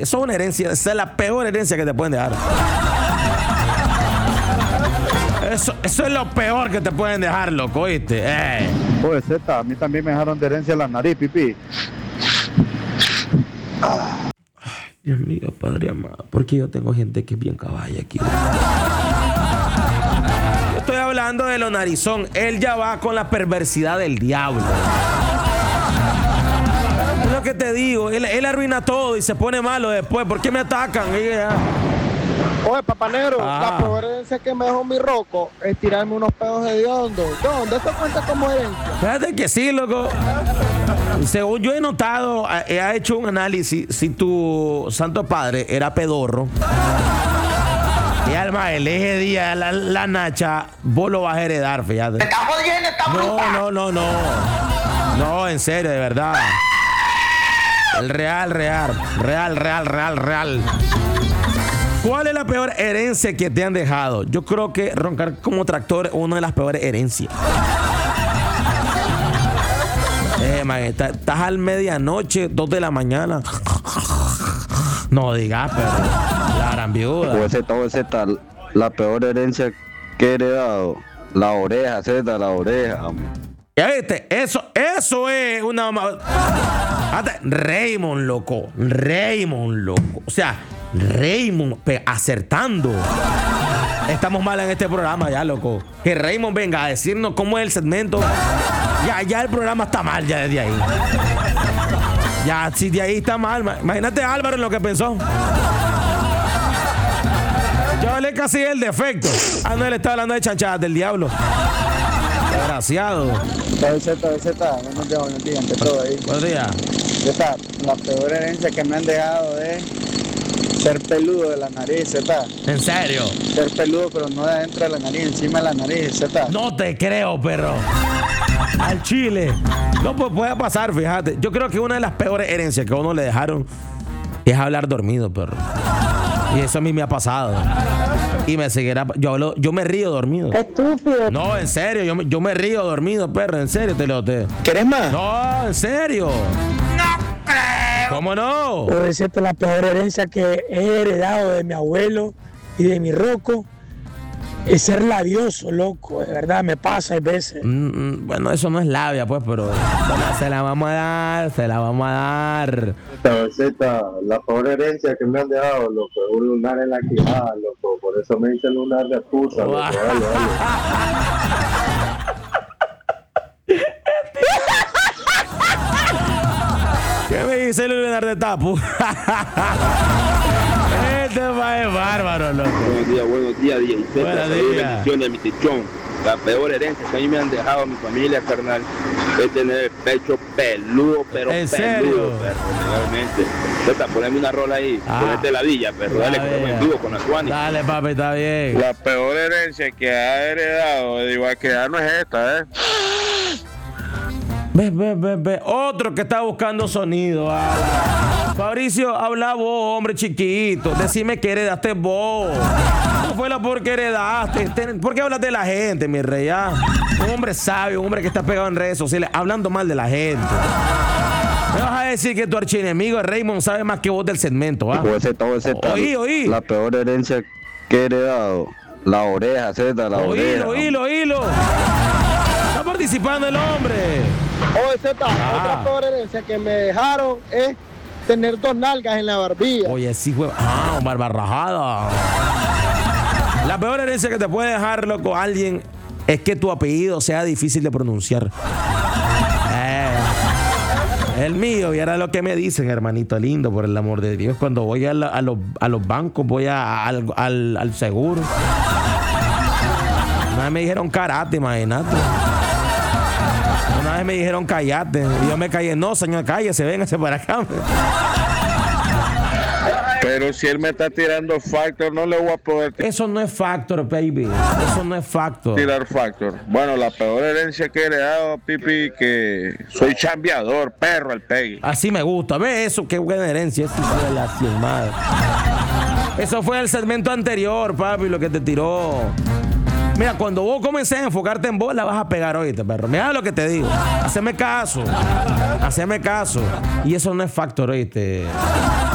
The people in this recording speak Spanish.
Eso es una herencia, esa es la peor herencia que te pueden dejar. Eso es lo peor que te pueden dejar, loco, ¿oíste? Oye, Z, a mí también me dejaron de herencia la nariz, pipí. Dios mío, Padre amado, porque yo tengo gente que es bien caballa aquí. Yo estoy hablando de lo narizón. Él ya va con la perversidad del diablo. Es lo que te digo. Él arruina todo y se pone malo después. ¿Por qué me atacan? Oye, papanero, la peor herencia que me dejó mi roco es tirarme unos pedos hediondos. ¿Dónde esto cuenta como herencia? Fíjate que sí, loco. Según yo he notado, he hecho un análisis. Si tu santo padre era pedorro y alma, el eje día, la nacha, vos lo vas a heredar, fíjate. ¡Te está jodiendo, está brutal! No, en serio, de verdad. El real. ¿Cuál es la peor herencia que te han dejado? Yo creo que roncar como tractor es una de las peores herencias. Man, estás al medianoche, 2 de la mañana. No digas, pero la gran viuda. Z, la peor herencia que he heredado. La oreja, Z, la oreja. Ya viste, eso es una... Raymond, loco. O sea, Raymond acertando. Estamos mal en este programa ya, loco. Que Raymond venga a decirnos cómo es el segmento. Ya el programa está mal ya desde ahí. Ya, si de ahí está mal. Imagínate a Álvaro en lo que pensó. Yo le casi el defecto. No, él está hablando de chanchadas del diablo. Desgraciado. Buenos días, ante todo ahí. Buenos días. Z, la peor herencia que me han dejado es ser peludo de la nariz, Z. ¿En serio? Ser peludo, pero no de adentro de la nariz, encima de la nariz, Z. No te creo, perro. Al chile. No, pues puede pasar, fíjate. Yo creo que una de las peores herencias que a uno le dejaron es hablar dormido, perro. Y eso a mí me ha pasado. Y me seguirá. Yo me río dormido. Estúpido. No, en serio, yo me río dormido, perro. En serio, te. ¿Querés más? No, en serio. ¡No creo! ¿Cómo no? Puedo decirte la peor herencia que he heredado de mi abuelo y de mi roco. Es ser labioso, loco. De verdad, me pasa a veces. Bueno, eso no es labia, pues, pero se la vamos a dar. Z, la peor herencia que me han dejado, loco, es un lunar en la quijada, loco. Por eso me dicen lunar de puta, loco. Dale. ¿Qué me dice el lunar de tapu? Este va es bárbaro, loco. Buenos días, DJ. Buenos días. Bendiciones, mi tichón. La peor herencia que a mí me han dejado mi familia, carnal, es tener el pecho peludo, pero ¿En peludo, serio? perro, legalmente. Zeta, poneme una rola ahí, ponete la villa, perro, dale, que estamos en vivo con la Juani. Dale, papi, está bien. La peor herencia que ha heredado de igual que ya no es esta, Ve. Otro que está buscando sonido. Fabricio, habla vos, hombre chiquito. Decime que heredaste vos. ¿Cómo fue la por que heredaste? ¿Por qué hablas de la gente, mi rey? Un hombre sabio, un hombre que está pegado en redes sociales, hablando mal de la gente. ¿Me vas a decir que tu archienemigo Raymond sabe más que vos del segmento? Oí. La peor herencia que he heredado. La oreja, Z, la oreja. Oílo. Está participando el hombre. Oye, Z, otra peor herencia que me dejaron es tener 2 nalgas en la barbilla. Oye, sí, fue. Barba rajada. La peor herencia que te puede dejar, loco, alguien es que tu apellido sea difícil de pronunciar. El mío, y ahora lo que me dicen, hermanito lindo, por el amor de Dios, cuando voy a los bancos, voy al seguro. Una vez me dijeron karate, imagínate. Una vez me dijeron cállate. Y yo me callé. No, señor, cállese, véngase para acá. Pero si él me está tirando factor, no le voy a poder Eso no es factor, baby. Eso no es factor. tirar factor. Bueno, la peor herencia que he heredado, Pipi, que soy chambeador, perro, el Peggy. Así me gusta. Ve eso, qué buena herencia. Eso fue la cien madre. Eso fue el segmento anterior, papi, lo que te tiró. Mira, cuando vos comences a enfocarte en vos, la vas a pegar ahorita, perro. Mira lo que te digo. Haceme caso. Y eso no es factor, oíste.